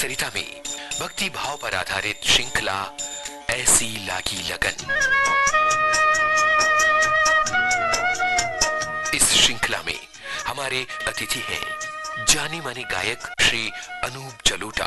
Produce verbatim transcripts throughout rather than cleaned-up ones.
सरिता में भक्ति भाव पर आधारित श्रृंखला ऐसी लागी लगन। इस श्रृंखला में हमारे अतिथि हैं जाने माने गायक श्री अनूप जलोटा।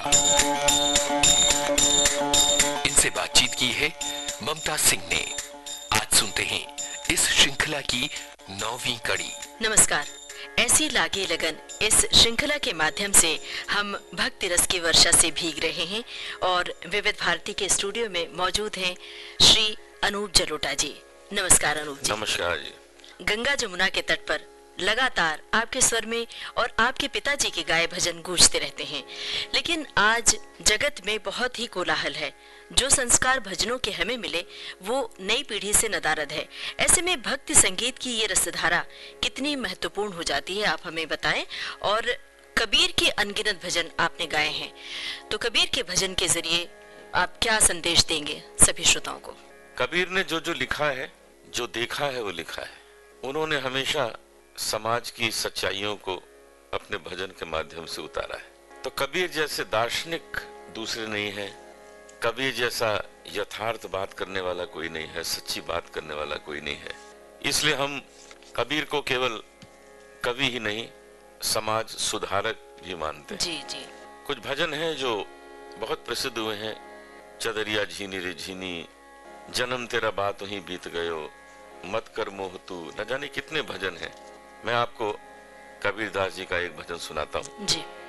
इनसे बातचीत की है ममता सिंह ने। आज सुनते हैं इस श्रृंखला की नौवीं कड़ी। नमस्कार। ऐसी लागी लगन इस श्रृंखला के माध्यम से हम भक्ति रस की वर्षा से भीग रहे हैं और विविध भारती के स्टूडियो में मौजूद हैं श्री अनूप जलोटा जी। नमस्कार अनूप जी। नमस्कार जी। गंगा जमुना के तट पर लगातार आपके स्वर में और आपके पिताजी के गाए भजन गूंजते रहते हैं, लेकिन आज जगत में बहुत ही कोलाहल है। जो संस्कार भजनों के हमें मिले वो नई पीढ़ी से नदारद है। ऐसे में भक्ति संगीत की ये रसधारा कितनी महत्वपूर्ण हो जाती है, आप हमें बताएं। और कबीर के अनगिनत भजन आपने गाए हैं, तो कबीर के भजन के जरिए आप क्या संदेश देंगे सभी श्रोताओं को? कबीर ने जो जो लिखा है, जो देखा है वो लिखा है। उन्होंने हमेशा समाज की सच्चाइयों को अपने भजन के माध्यम से उतारा है। तो कबीर जैसे दार्शनिक दूसरे नहीं है, कबीर जैसा यथार्थ बात करने वाला कोई नहीं है, सच्ची बात करने वाला कोई नहीं है। इसलिए हम कबीर को केवल कवि ही नहीं, समाज सुधारक भी मानते हैं। जी जी। कुछ भजन हैं जो बहुत प्रसिद्ध हुए हैं। चदरिया झीनी रे झीनी, जन्म तेरा बात ही बीत गयो, मत कर मोह तू, न जाने कितने भजन हैं। मैं आपको कबीरदास जी का एक भजन सुनाता हूँ। जी।